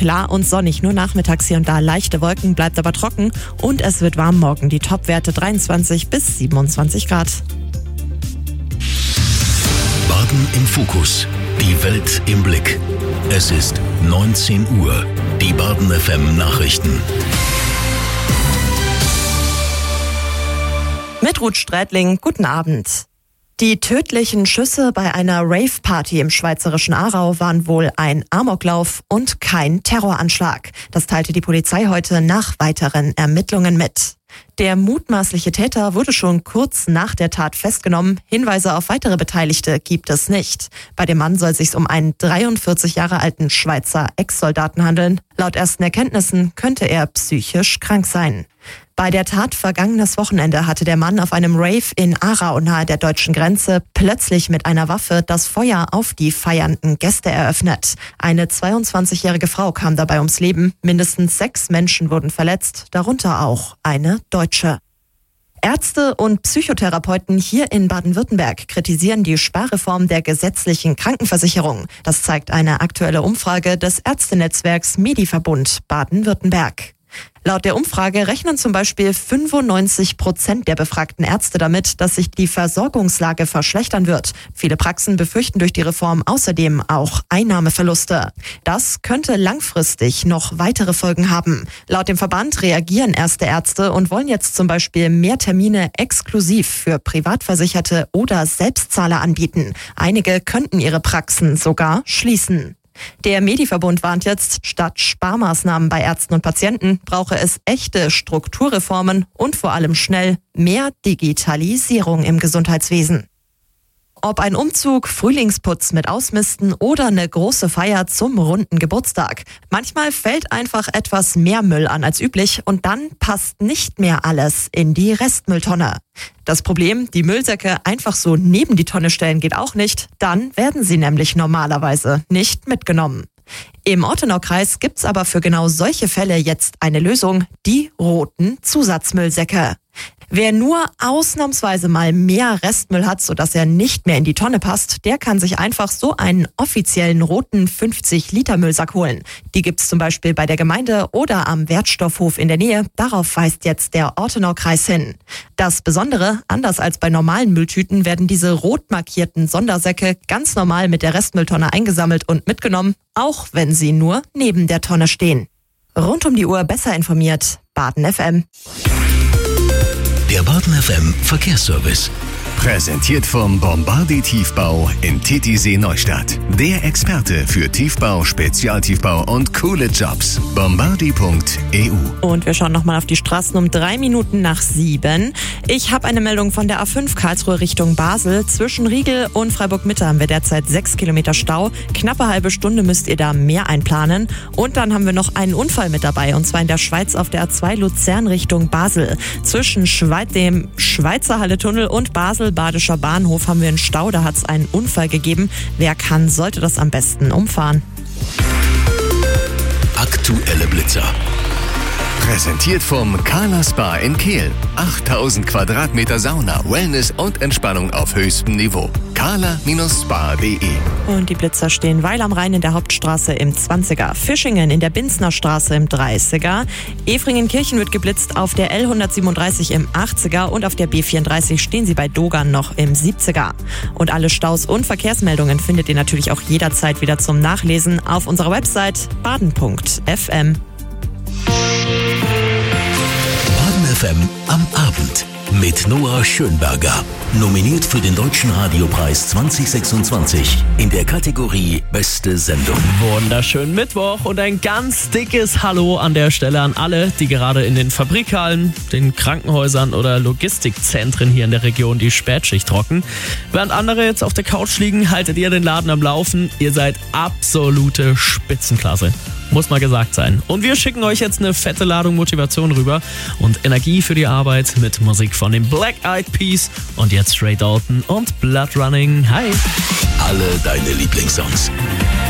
klar und sonnig, nur nachmittags hier und da leichte Wolken, bleibt aber trocken und es wird warm morgen. Die Topwerte 23 bis 27 Grad. Baden im Fokus. Die Welt im Blick. Es ist 19 Uhr. Die Baden FM Nachrichten. Mit Ruth Strätling, guten Abend. Die tödlichen Schüsse bei einer Rave-Party im schweizerischen Aarau waren wohl ein Amoklauf und kein Terroranschlag. Das teilte die Polizei heute nach weiteren Ermittlungen mit. Der mutmaßliche Täter wurde schon kurz nach der Tat festgenommen. Hinweise auf weitere Beteiligte gibt es nicht. Bei dem Mann soll es sich um einen 43 Jahre alten Schweizer Ex-Soldaten handeln. Laut ersten Erkenntnissen könnte er psychisch krank sein. Bei der Tat vergangenes Wochenende hatte der Mann auf einem Rave in Aarau nahe der deutschen Grenze plötzlich mit einer Waffe das Feuer auf die feiernden Gäste eröffnet. Eine 22-jährige Frau kam dabei ums Leben. Mindestens 6 Menschen wurden verletzt, darunter auch eine Deutsche. Ärzte und Psychotherapeuten hier in Baden-Württemberg kritisieren die Sparreform der gesetzlichen Krankenversicherung. Das zeigt eine aktuelle Umfrage des Ärztenetzwerks Mediverbund Baden-Württemberg. Laut der Umfrage rechnen zum Beispiel 95% der befragten Ärzte damit, dass sich die Versorgungslage verschlechtern wird. Viele Praxen befürchten durch die Reform außerdem auch Einnahmeverluste. Das könnte langfristig noch weitere Folgen haben. Laut dem Verband reagieren erste Ärzte und wollen jetzt zum Beispiel mehr Termine exklusiv für Privatversicherte oder Selbstzahler anbieten. Einige könnten ihre Praxen sogar schließen. Der Mediverbund warnt jetzt, statt Sparmaßnahmen bei Ärzten und Patienten brauche es echte Strukturreformen und vor allem schnell mehr Digitalisierung im Gesundheitswesen. Ob ein Umzug, Frühlingsputz mit Ausmisten oder eine große Feier zum runden Geburtstag. Manchmal fällt einfach etwas mehr Müll an als üblich und dann passt nicht mehr alles in die Restmülltonne. Das Problem, die Müllsäcke einfach so neben die Tonne stellen geht auch nicht. Dann werden sie nämlich normalerweise nicht mitgenommen. Im Ortenaukreis gibt's aber für genau solche Fälle jetzt eine Lösung, die roten Zusatzmüllsäcke. Wer nur ausnahmsweise mal mehr Restmüll hat, sodass er nicht mehr in die Tonne passt, der kann sich einfach so einen offiziellen roten 50-Liter-Müllsack holen. Die gibt's zum Beispiel bei der Gemeinde oder am Wertstoffhof in der Nähe. Darauf weist jetzt der Ortenaukreis hin. Das Besondere, anders als bei normalen Mülltüten, werden diese rot markierten Sondersäcke ganz normal mit der Restmülltonne eingesammelt und mitgenommen, auch wenn sie nur neben der Tonne stehen. Rund um die Uhr besser informiert, Baden FM. Der Baden FM Verkehrsservice. Präsentiert vom Bombardier Tiefbau in Titisee Neustadt. Der Experte für Tiefbau, Spezialtiefbau und coole Jobs. Bombardier.eu. Und wir schauen nochmal auf die Straßen um 3 Minuten nach 7. Ich habe eine Meldung von der A5 Karlsruhe Richtung Basel. Zwischen Riegel und Freiburg-Mitte haben wir derzeit 6 Kilometer Stau. Knappe halbe Stunde müsst ihr da mehr einplanen. Und dann haben wir noch einen Unfall mit dabei. Und zwar in der Schweiz auf der A2 Luzern Richtung Basel. Zwischen dem Schweizer Halle-Tunnel und Basel-Badischer Bahnhof haben wir einen Stau. Da hat es einen Unfall gegeben. Wer kann, sollte das am besten umfahren. Aktuelle Blitzer. Präsentiert vom Carla Spa in Kehl. 8000 Quadratmeter Sauna, Wellness und Entspannung auf höchstem Niveau. carla-spa.de. Und die Blitzer stehen Weil am Rhein in der Hauptstraße im 20er, Fischingen in der Binzner Straße im 30er, Efringenkirchen wird geblitzt auf der L137 im 80er und auf der B34 stehen sie bei Dogern noch im 70er. Und alle Staus und Verkehrsmeldungen findet ihr natürlich auch jederzeit wieder zum Nachlesen auf unserer Website baden.fm. Baden FM am Abend mit Noah Schönberger. Nominiert für den Deutschen Radiopreis 2026 in der Kategorie Beste Sendung. Wunderschönen Mittwoch und ein ganz dickes Hallo an der Stelle an alle, die gerade in den Fabrikhallen, den Krankenhäusern oder Logistikzentren hier in der Region die Spätschicht rocken. Während andere jetzt auf der Couch liegen, haltet ihr den Laden am Laufen. Ihr seid absolute Spitzenklasse. Muss mal gesagt sein. Und wir schicken euch jetzt eine fette Ladung Motivation rüber und Energie für die Arbeit mit Musik von den Black Eyed Peas und jetzt Ray Dalton und Blood Running. Hi! Alle deine Lieblingssongs.